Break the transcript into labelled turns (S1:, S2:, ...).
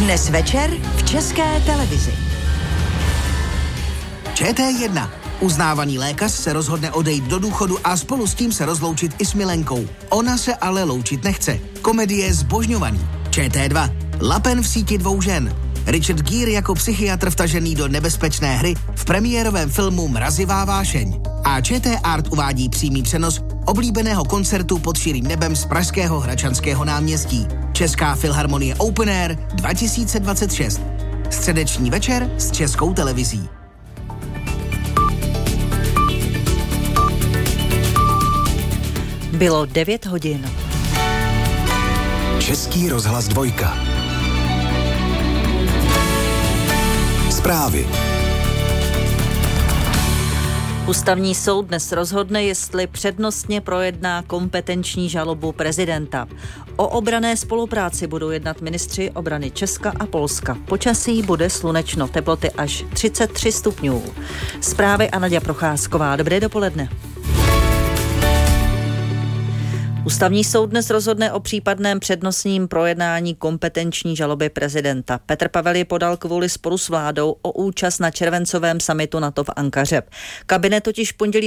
S1: Dnes večer v České televizi.
S2: ČT1. Uznávaný lékař se rozhodne odejít do důchodu a spolu s tím se rozloučit i s milenkou. Ona se ale loučit nechce. Komedie Zbožňovaný. ČT2. Lapen v síti dvou žen. Richard Gere jako psychiatr vtažený do nebezpečné hry v premiérovém filmu Mrazivá vášeň. A ČT Art uvádí přímý přenos oblíbeného koncertu pod širým nebem z pražského Hradčanského náměstí. Česká filharmonie Open Air 2026. Středeční večer s Českou televizí.
S3: Bylo 9 hodin.
S4: Český rozhlas 2. Zprávy.
S3: Ústavní soud dnes rozhodne, jestli přednostně projedná kompetenční žalobu prezidenta. O obranné spolupráci budou jednat ministři obrany Česka a Polska. Počasí bude slunečno, teploty až 33 stupňů. Zprávy a Naděja Procházková. Dobré dopoledne. Ústavní soud dnes rozhodne o případném přednostním projednání kompetenční žaloby prezidenta. Petr Pavel ji podal kvůli sporu s vládou o účast na červencovém summitu NATO v Ankaře. Kabinet totiž v pondělí